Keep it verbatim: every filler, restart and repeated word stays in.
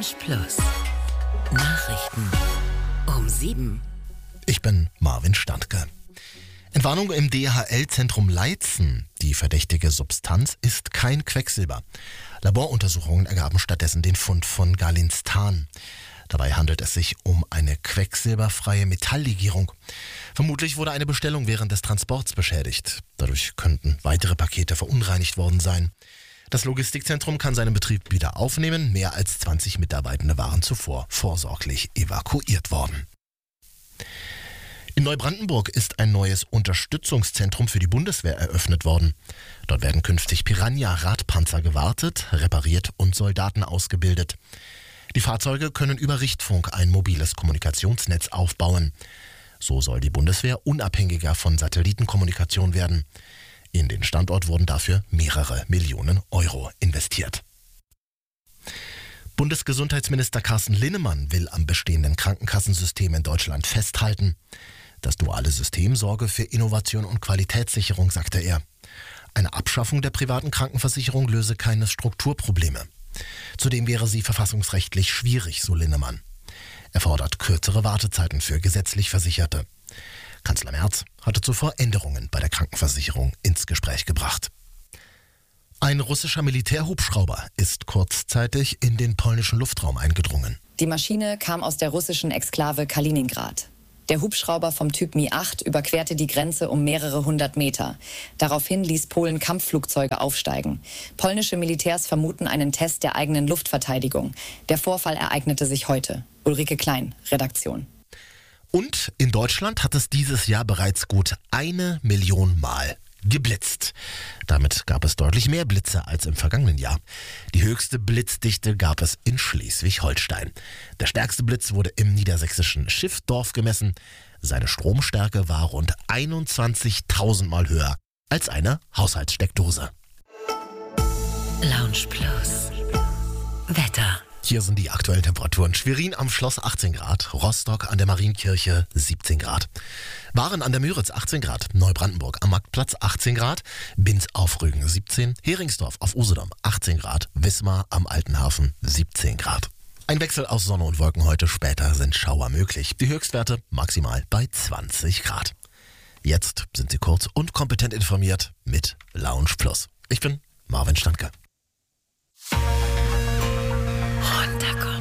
Lounge Plus. Nachrichten um sieben. Ich bin Marvin Standke. Entwarnung im D H L-Zentrum Leitzen. Die verdächtige Substanz ist kein Quecksilber. Laboruntersuchungen ergaben stattdessen den Fund von Galinstan. Dabei handelt es sich um eine quecksilberfreie Metalllegierung. Vermutlich wurde eine Bestellung während des Transports beschädigt. Dadurch könnten weitere Pakete verunreinigt worden sein. Das Logistikzentrum kann seinen Betrieb wieder aufnehmen. Mehr als zwanzig Mitarbeitende waren zuvor vorsorglich evakuiert worden. In Neubrandenburg ist ein neues Unterstützungszentrum für die Bundeswehr eröffnet worden. Dort werden künftig Piranha-Radpanzer gewartet, repariert und Soldaten ausgebildet. Die Fahrzeuge können über Richtfunk ein mobiles Kommunikationsnetz aufbauen. So soll die Bundeswehr unabhängiger von Satellitenkommunikation werden. In den Standort wurden dafür mehrere Millionen Euro investiert. Bundesgesundheitsminister Carsten Linnemann will am bestehenden Krankenkassensystem in Deutschland festhalten. Das duale System sorge für Innovation und Qualitätssicherung, sagte er. Eine Abschaffung der privaten Krankenversicherung löse keine Strukturprobleme. Zudem wäre sie verfassungsrechtlich schwierig, so Linnemann. Er fordert kürzere Wartezeiten für gesetzlich Versicherte. Kanzler Merz hatte zuvor Änderungen bei der Krankenversicherung ins Gespräch gebracht. Ein russischer Militärhubschrauber ist kurzzeitig in den polnischen Luftraum eingedrungen. Die Maschine kam aus der russischen Exklave Kaliningrad. Der Hubschrauber vom Typ Mi acht überquerte die Grenze um mehrere hundert Meter. Daraufhin ließ Polen Kampfflugzeuge aufsteigen. Polnische Militärs vermuten einen Test der eigenen Luftverteidigung. Der Vorfall ereignete sich heute. Ulrike Klein, Redaktion. Und in Deutschland hat es dieses Jahr bereits gut eine Million Mal geblitzt. Damit gab es deutlich mehr Blitze als im vergangenen Jahr. Die höchste Blitzdichte gab es in Schleswig-Holstein. Der stärkste Blitz wurde im niedersächsischen Schiffdorf gemessen. Seine Stromstärke war rund einundzwanzigtausend Mal höher als eine Haushaltssteckdose. Lounge Plus. Wetter. Hier sind die aktuellen Temperaturen. Schwerin am Schloss achtzehn Grad, Rostock an der Marienkirche siebzehn Grad, Waren an der Müritz achtzehn Grad, Neubrandenburg am Marktplatz achtzehn Grad, Binz auf Rügen siebzehn, Heringsdorf auf Usedom achtzehn Grad, Wismar am Altenhafen siebzehn Grad. Ein Wechsel aus Sonne und Wolken heute, später sind Schauer möglich. Die Höchstwerte maximal bei zwanzig Grad. Jetzt sind Sie kurz und kompetent informiert mit Lounge Plus. Ich bin Marvin Standke. Runterkommen.